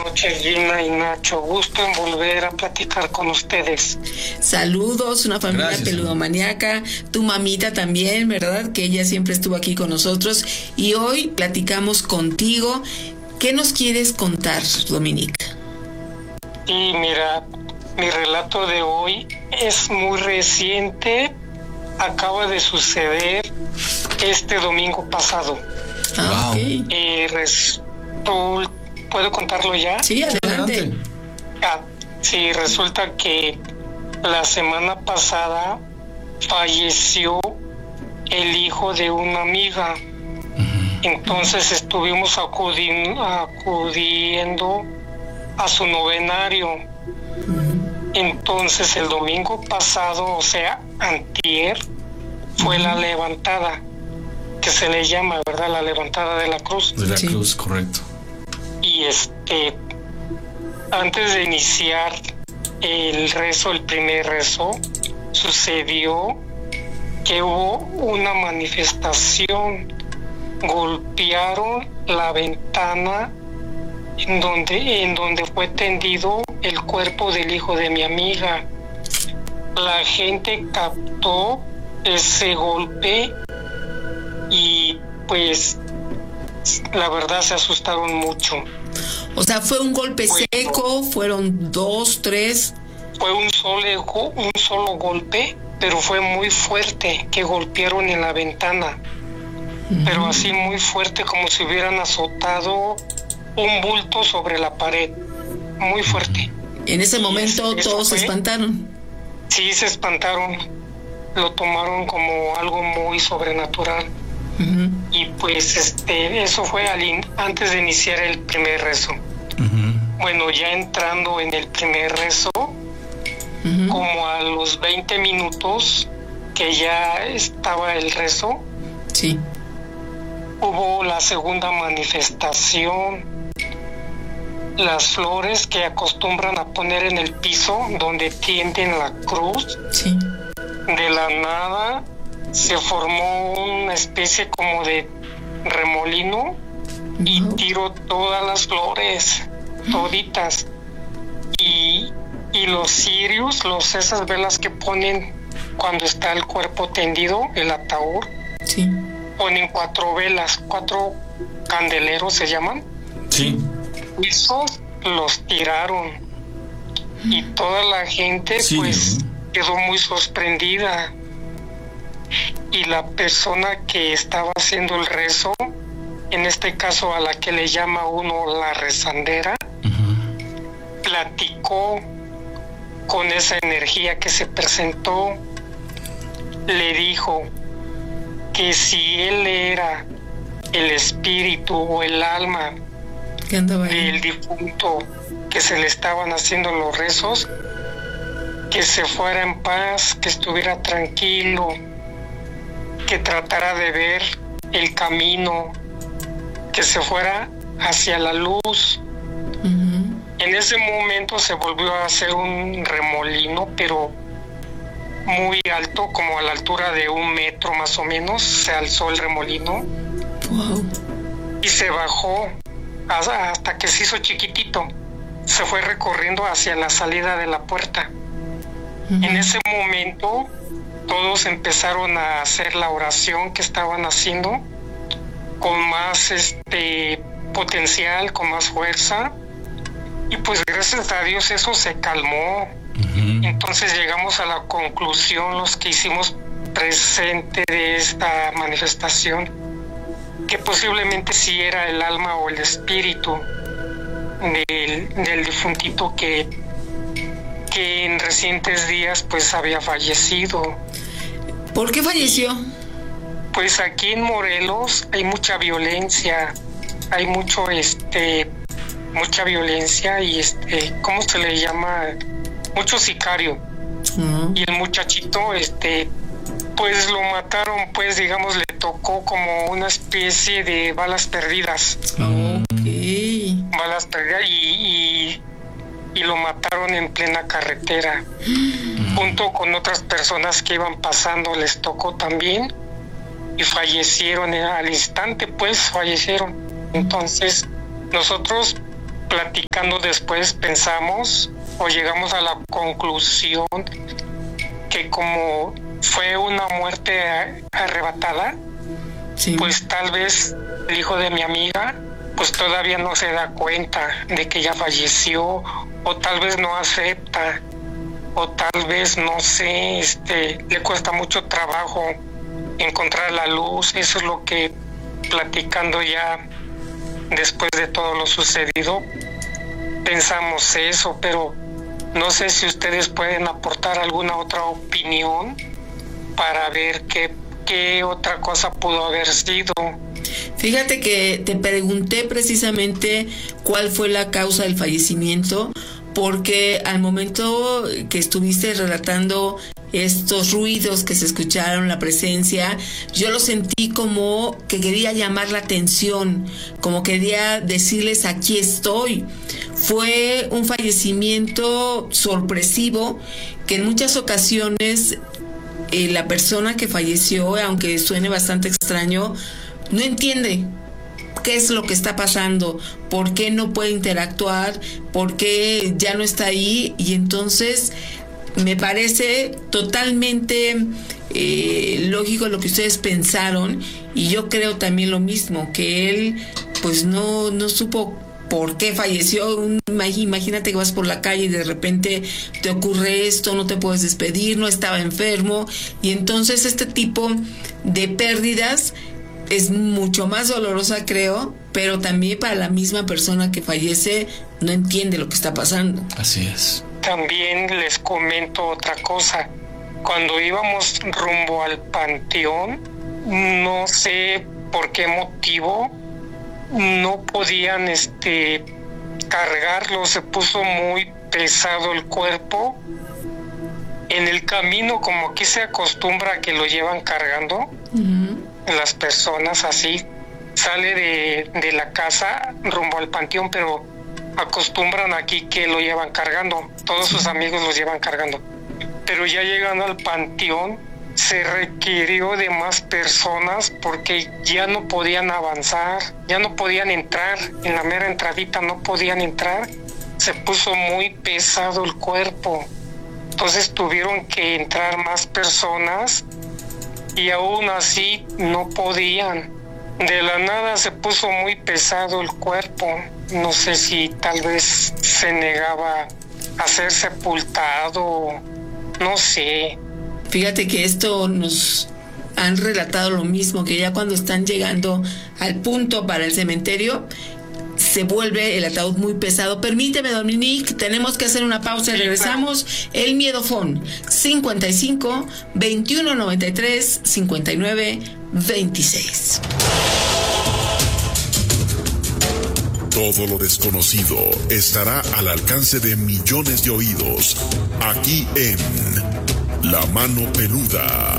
noches, Gina y Nacho. Gusto en volver a platicar con ustedes. Saludos, una familia peludomaníaca. Tu mamita también, ¿verdad? Que ella siempre estuvo aquí con nosotros. Y hoy platicamos contigo. ¿Qué nos quieres contar, Dominica? Y mira, mi relato de hoy es muy reciente. Acaba de suceder este domingo pasado. Ah, Wow. ok. ¿Puedo contarlo ya? Sí, adelante. Sí, resulta que la semana pasada falleció el hijo de una amiga. Entonces estuvimos acudiendo a su novenario. Entonces el domingo pasado, o sea, antier, fue la levantada, que se le llama, ¿verdad? La levantada de la cruz. De la cruz, correcto. Y antes de iniciar el primer rezo, sucedió que hubo una manifestación. Golpearon la ventana en donde fue tendido el cuerpo del hijo de mi amiga. La gente captó ese golpe y pues la verdad se asustaron mucho. O sea, ¿fue un golpe seco? ¿Fueron 2, 3? Fue un solo golpe, pero fue muy fuerte, que golpearon en la ventana. Pero así muy fuerte, como si hubieran azotado un bulto sobre la pared. Muy fuerte. En ese momento todos se espantaron. Sí, se espantaron. Lo tomaron como algo muy sobrenatural. Y pues eso fue antes de iniciar el primer rezo. Bueno, ya entrando en el primer rezo, como a los 20 minutos que ya estaba el rezo, sí, hubo la segunda manifestación. Las flores que acostumbran a poner en el piso donde tienden la cruz, sí, de la nada se formó una especie como de remolino y tiró todas las flores, toditas. Y los cirios, esas velas que ponen cuando está el cuerpo tendido, el ataúd, sí, ponen 4 velas, 4 candeleros se llaman. Sí. Esos los tiraron y toda la gente pues quedó muy sorprendida. Y la persona que estaba haciendo el rezo, en este caso a la que le llama uno la rezandera, platicó con esa energía que se presentó. Le dijo que si él era el espíritu o el alma del difunto que se le estaban haciendo los rezos, que se fuera en paz, que estuviera tranquilo, que tratara de ver el camino, que se fuera hacia la luz. En ese momento se volvió a hacer un remolino, pero muy alto, como a la altura de 1 metro más o menos. Se alzó el remolino. Wow. Y se bajó hasta que se hizo chiquitito. Se fue recorriendo hacia la salida de la puerta. En ese momento todos empezaron a hacer la oración que estaban haciendo con más potencial, con más fuerza, y pues gracias a Dios eso se calmó. Entonces llegamos a la conclusión, los que hicimos presente de esta manifestación, que posiblemente sí era el alma o el espíritu del difuntito que en recientes días pues había fallecido. ¿Por qué falleció? Pues aquí en Morelos hay mucha violencia, hay mucha violencia y ¿cómo se le llama? Mucho sicario. Y el muchachito pues lo mataron, pues digamos le tocó como una especie de balas perdidas. Balas perdidas y lo mataron en plena carretera. Junto con otras personas que iban pasando les tocó también y fallecieron al instante, pues fallecieron. Entonces nosotros platicando después pensamos o llegamos a la conclusión que como fue una muerte arrebatada, sí, pues tal vez el hijo de mi amiga pues todavía no se da cuenta de que ya falleció, o tal vez no acepta, o tal vez, no sé, le cuesta mucho trabajo encontrar la luz. Eso es lo que, platicando ya después de todo lo sucedido, pensamos eso, pero no sé si ustedes pueden aportar alguna otra opinión para ver qué otra cosa pudo haber sido. Fíjate que te pregunté precisamente cuál fue la causa del fallecimiento, porque al momento que estuviste relatando estos ruidos que se escucharon, la presencia, yo lo sentí como que quería llamar la atención, como quería decirles aquí estoy. Fue un fallecimiento sorpresivo que en muchas ocasiones la persona que falleció, aunque suene bastante extraño, no entiende qué es lo que está pasando, por qué no puede interactuar, por qué ya no está ahí, y entonces me parece totalmente lógico lo que ustedes pensaron, y yo creo también lo mismo, que él pues no supo por qué falleció. Imagínate que vas por la calle y de repente te ocurre esto, no te puedes despedir, no estaba enfermo, y entonces este tipo de pérdidas es mucho más dolorosa, creo, pero también para la misma persona que fallece no entiende lo que está pasando. Así es. También les comento otra cosa. Cuando íbamos rumbo al panteón, no sé por qué motivo no podían cargarlo, se puso muy pesado el cuerpo. En el camino, como aquí se acostumbra a que lo llevan cargando, las personas así, sale de la casa rumbo al panteón, pero acostumbran aquí que lo llevan cargando, todos sus amigos los llevan cargando. Pero ya llegando al panteón, se requirió de más personas porque ya no podían avanzar, ya no podían entrar, en la mera entradita no podían entrar, se puso muy pesado el cuerpo. Entonces tuvieron que entrar más personas y aún así no podían. De la nada se puso muy pesado el cuerpo. No sé si tal vez se negaba a ser sepultado, no sé. Fíjate que esto nos han relatado lo mismo, que ya cuando están llegando al punto para el cementerio, se vuelve el ataúd muy pesado. Permíteme, Dominique, tenemos que hacer una pausa y regresamos. El Miedofón, 55 21 93 59 26. Todo lo desconocido estará al alcance de millones de oídos, aquí en La Mano Peluda.